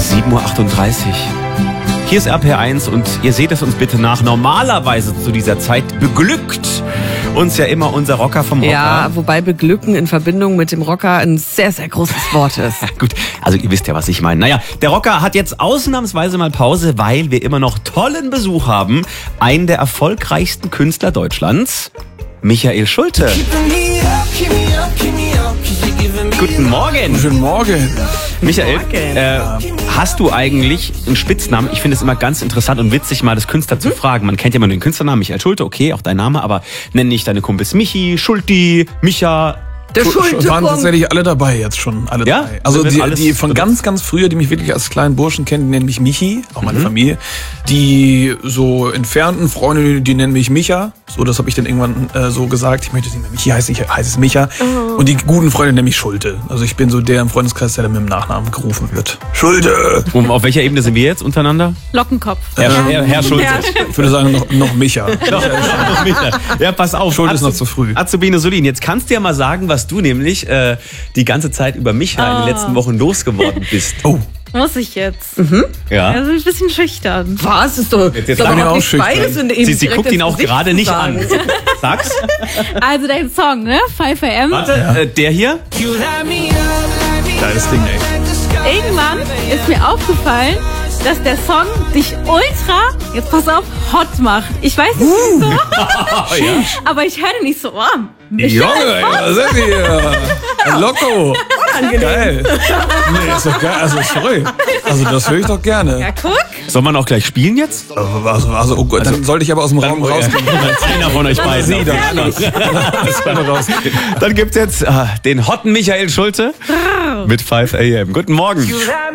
7:38 Uhr. Hier ist RPR1 und ihr seht es uns bitte nach. Normalerweise zu dieser Zeit beglückt uns ja immer unser Rocker vom Rocker. Ja, wobei beglücken in Verbindung mit dem Rocker ein sehr, sehr großes Wort ist. Gut, also ihr wisst ja, was ich meine. Naja, der Rocker hat jetzt ausnahmsweise mal Pause, weil wir immer noch tollen Besuch haben. Einen der erfolgreichsten Künstler Deutschlands, Michael Schulte. Guten Morgen. Guten Morgen. Michael, hast du eigentlich einen Spitznamen? Ich finde es immer ganz interessant und witzig, mal das Künstler zu fragen. Man kennt ja immer den Künstlernamen Michael Schulte, okay, auch dein Name, aber nenn nicht deine Kumpels Michi, Schulti, Micha. Der Schulte waren tatsächlich alle dabei jetzt schon, alle Ja? drei. Also die von ganz früher, die mich wirklich als kleinen Burschen kennen, die nennen mich Michi, auch meine Familie. Die so entfernten Freunde, die nennen mich Micha. So, das habe ich dann irgendwann so gesagt. Ich möchte nicht mehr Michi heißen, ich heiße es Micha. Und die guten Freunde nennen mich Schulte. Also ich bin so der im Freundeskreis, der dann mit dem Nachnamen gerufen wird. Schulte! Auf welcher Ebene sind wir jetzt untereinander? Lockenkopf. Herr Schulte. Ich würde sagen, noch Micha. Ja, pass auf. Schulte ist noch zu früh. Azubine Solin, jetzt kannst du ja mal sagen, was du nämlich die ganze Zeit über Micha in den letzten Wochen losgeworden bist. Oh. Muss ich jetzt? Ja. Also ein bisschen schüchtern. Was? Ist doch Jetzt ist doch bin ich überhaupt auch nicht schüchtern. beides in eben Sie guckt ihn auch gerade nicht an. Sag's. Also dein Song, ne? 5 AM. Warte, der hier? Geiles Ding, ey. Irgendwann ist mir aufgefallen, dass der Song dich ultra, jetzt pass auf, hot macht. Ich weiß nicht wieso, aber ich höre nicht so, Junge, ey, was sind die hier? Loco. Geil. Nee, ist doch geil. Also, sorry. Also, das höre ich doch gerne. ja guck. Soll man auch gleich spielen jetzt? Also, oh Gott, dann sollte ich aber aus dem Raum rausgehen. Einer von euch beiden. Sie, dann rausgehen. Dann gibt's jetzt den hotten Michael Schulte mit 5 AM. Guten Morgen.